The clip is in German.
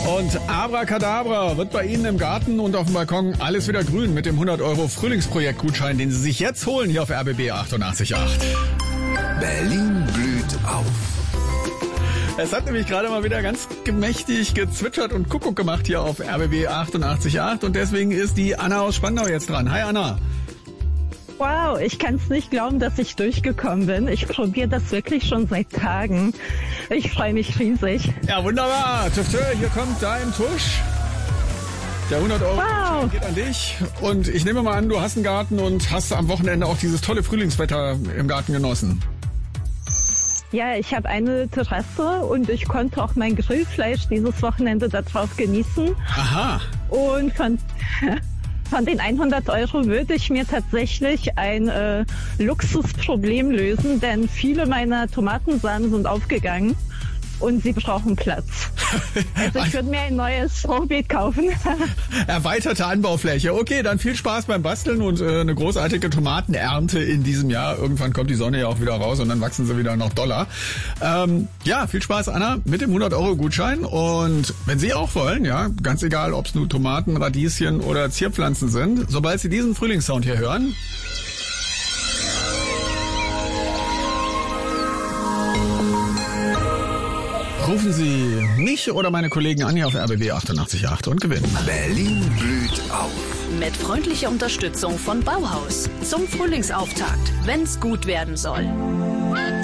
Und Abracadabra wird bei Ihnen im Garten und auf dem Balkon alles wieder grün mit dem 100 € Frühlingsprojekt-Gutschein, den Sie sich jetzt holen hier auf RBB 88.8. Berlin blüht auf. Es hat nämlich gerade mal wieder ganz gemächtig gezwitschert und Kuckuck gemacht hier auf RBB 88.8 und deswegen ist die Anna aus Spandau jetzt dran. Hi Anna. Wow, ich kann es nicht glauben, dass ich durchgekommen bin. Ich probiere das wirklich schon seit Tagen. Ich freue mich riesig. Ja, wunderbar. Tüftö, hier kommt dein Tusch. Der 100 € geht an dich. Und ich nehme mal an, du hast einen Garten und hast am Wochenende auch dieses tolle Frühlingswetter im Garten genossen. Ja, ich habe eine Terrasse und ich konnte auch mein Grillfleisch dieses Wochenende da drauf genießen. Aha. Und von den 100 € würde ich mir tatsächlich ein Luxusproblem lösen, denn viele meiner Tomatensamen sind aufgegangen und sie brauchen Platz. Also ich würde mir ein neues Hochbeet kaufen. Erweiterte Anbaufläche. Okay, dann viel Spaß beim Basteln und eine großartige Tomatenernte in diesem Jahr. Irgendwann kommt die Sonne ja auch wieder raus und dann wachsen sie wieder noch doller. Ja, viel Spaß, Anna, mit dem 100 € Gutschein. Und wenn Sie auch wollen, ja, ganz egal, ob es nur Tomaten, Radieschen oder Zierpflanzen sind, sobald Sie diesen Frühlingssound hier hören, rufen Sie mich oder meine Kollegen an hier auf RBB 88.8 und gewinnen. Berlin blüht auf. Mit freundlicher Unterstützung von Bauhaus. Zum Frühlingsauftakt, wenn's gut werden soll.